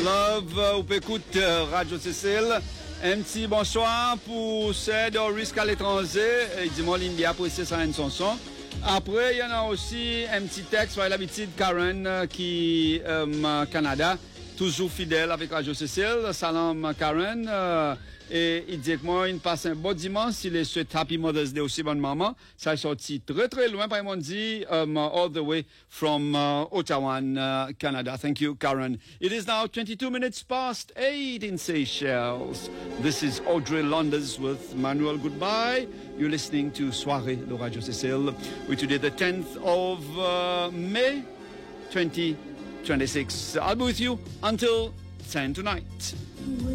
Love, ou écoute Radio Cécile. Un petit bonsoir pour ceux de risque à l'étranger. Dis-moi, l'India apprécie ça une chanson. Après, il y en a aussi un petit texte, par l'habitude, Karen, qui Canada, toujours fidèle avec Radio Cécile. Salam, Karen. Et il dit que moi, il passe un bon dimanche. Il est souhaite Happy Mother's Day aussi, bonne maman. Ça est sorti très, très loin, par exemple, dit, all the way from Ottawa, Canada. Thank you, Karen. It is now 22 minutes past 8 in Seychelles. This is Audrey Londas with Manuel Goodbye. You're listening to Soirée de Radio Cécile. We today the 10th of May 2026. I'll be with you until 10 tonight.